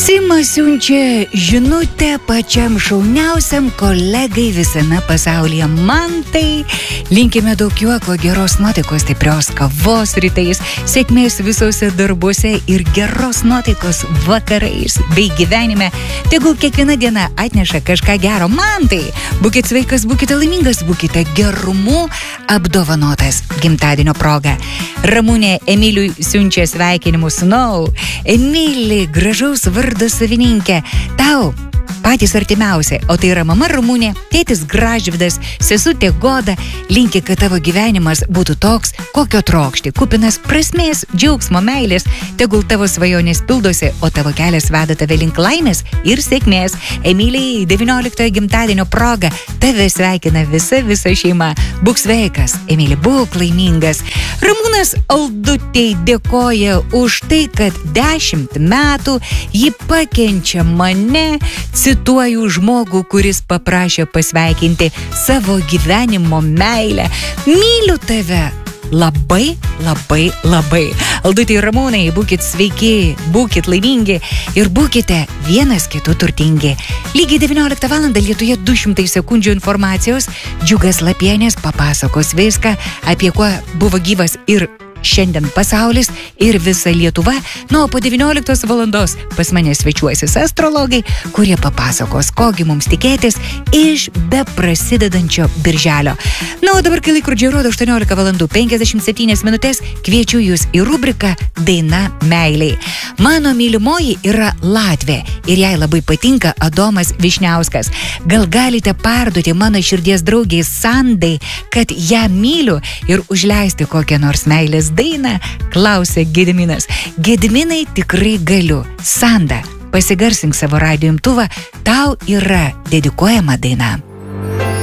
Simas siunčia žinutę pačiam šauniausiam kolegai visame pasaulyje. Man tai linkime daug juoko, geros nuotaikos, stiprios kavos rytais, sėkmės visose darbuose ir geros nuotaikos vakarais bei gyvenime. Tegul kiekviena diena atneša kažką gero. Man tai būkite sveikas, būkite laimingas, būkite gerumu apdovanotas gimtadienio proga. Ramunė Emiliui siunčia sveikinimus. Emili, gražaus vardo savininkė, tau patys artimiausia, o tai yra mama Ramunė, tėtis Gražvydas, sesutė Goda, linki, kad tavo gyvenimas būtų toks, kokio trokšti, kupinas prasmės, džiaugsmo, meilės, tegul tavo svajonės pildosi, o tavo kelias veda tave link laimės ir sėkmės. Emilijai 19 gimtadienio proga tave sveikina visa šeima. Būk sveikas, Emili, būk laimingas. Ramūnas Aldutei dėkoja už tai, kad 10 metų ji pakenčia mane, cituoju žmogų, kuris paprašė pasveikinti savo gyvenimo meilę. Myliu tave labai. Aldutei ir Ramūnai, būkit sveiki, būkit laimingi ir būkite vienas kitų turtingi. Lygiai 19 val. Lietuje 200 sekundžių informacijos. Džiugas Lapienis papasakos viską, apie kuo buvo gyvas ir šiandien pasaulis ir visa Lietuva. O po 19 valandos pas mane svečiuosis astrologai, kurie papasakos, kogi mums tikėtis iš beprasidedančio birželio. O dabar, kai laikrodžiai rodo 18 valandų 57 minutės, kviečiu jūs į rubriką Daina meiliai. Mano mylimoji yra Latvė ir jai labai patinka Adomas Višniauskas. Gal galite perduoti mano širdies draugiai Sandai, kad ją myliu ir užleisti kokią nors meilės dainą, klausė Gediminas. Gediminai, tikrai galiu. Sanda, pasigarsink savo radijo imtuvą, tau yra dedikuojama daina.